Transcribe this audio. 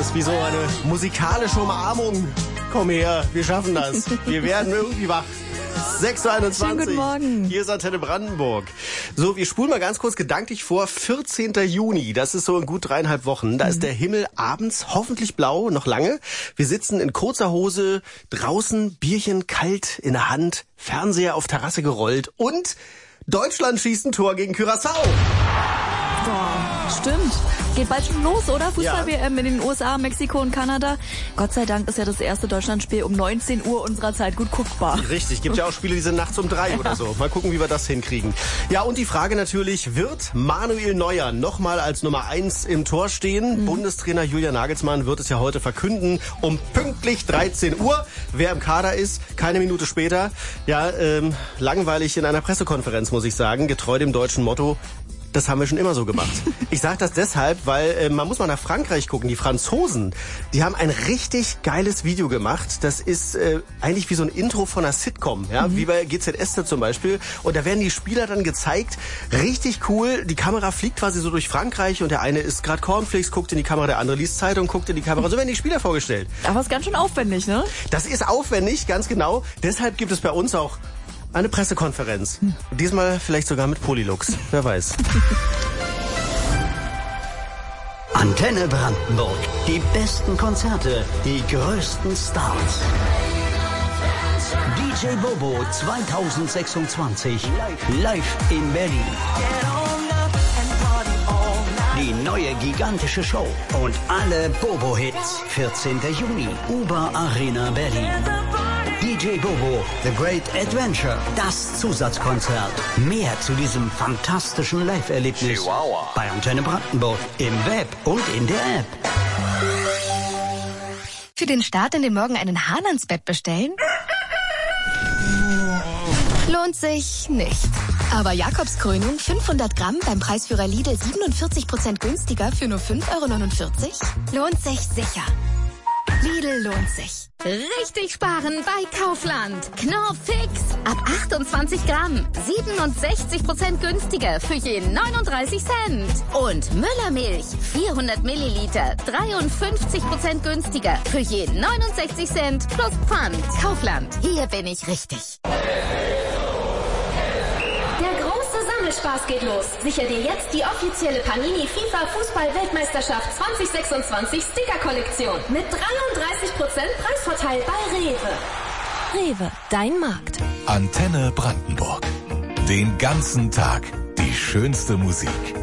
ist wie so eine musikalische Umarmung. Komm her, wir schaffen das. Wir werden irgendwie wach. 6.21 Uhr. Schönen guten Morgen. Hier ist Antenne Brandenburg. So, wir spulen mal ganz kurz gedanklich vor. 14. Juni, das ist so in gut 3,5 Wochen. Da ist der Himmel abends hoffentlich blau, noch lange. Wir sitzen in kurzer Hose draußen, Bierchen kalt in der Hand, Fernseher auf Terrasse gerollt und Deutschland schießt ein Tor gegen Curaçao. Boah, stimmt. Geht bald schon los, oder? Fußball-WM in den USA, Mexiko und Kanada. Gott sei Dank ist ja das erste Deutschlandspiel um 19 Uhr unserer Zeit gut guckbar. Richtig, gibt ja auch Spiele, die sind nachts um 3 oder so. Mal gucken, wie wir das hinkriegen. Ja, und die Frage natürlich, wird Manuel Neuer nochmal als Nummer 1 im Tor stehen? Bundestrainer Julian Nagelsmann wird es ja heute verkünden, um pünktlich 13 Uhr. Wer im Kader ist, keine Minute später. Ja, langweilig in einer Pressekonferenz, muss ich sagen, getreu dem deutschen Motto. Das haben wir schon immer so gemacht. Ich sage das deshalb, weil man muss mal nach Frankreich gucken. Die Franzosen, die haben ein richtig geiles Video gemacht. Das ist eigentlich wie so ein Intro von einer Sitcom, ja, wie bei GZSZ zum Beispiel. Und da werden die Spieler dann gezeigt. Richtig cool. Die Kamera fliegt quasi so durch Frankreich und der eine isst gerade Cornflakes, guckt in die Kamera, der andere liest Zeitung, guckt in die Kamera. So werden die Spieler vorgestellt. Aber ist ganz schön aufwendig, ne? Das ist aufwendig, ganz genau. Deshalb gibt es bei uns auch eine Pressekonferenz. Diesmal vielleicht sogar mit Polylux. Wer weiß. Antenne Brandenburg. Die besten Konzerte, die größten Stars. DJ Bobo 2026. Live in Berlin. Die neue gigantische Show und alle Bobo-Hits. 14. Juni. Uber Arena Berlin. DJ Bobo, The Great Adventure, das Zusatzkonzert. Mehr zu diesem fantastischen Live-Erlebnis bei Antenne Brandenburg, im Web und in der App. Für den Start in den Morgen einen Hahn ans Bett bestellen? Lohnt sich nicht. Aber Jakobskrönung 500 Gramm beim Preisführer Lidl 47% günstiger für nur 5,49 € lohnt sich sicher. Lidl lohnt sich. Richtig sparen bei Kaufland. Knorr Fix. Ab 28 Gramm. 67% günstiger für je 39 Cent. Und Müllermilch. 400 Milliliter. 53% günstiger für je 69 Cent plus Pfand. Kaufland. Hier bin ich richtig. Spaß geht los. Sicher dir jetzt die offizielle Panini FIFA Fußball-Weltmeisterschaft 2026 Sticker-Kollektion mit 33% Preisvorteil bei Rewe. Rewe, dein Markt. Antenne Brandenburg. Den ganzen Tag die schönste Musik.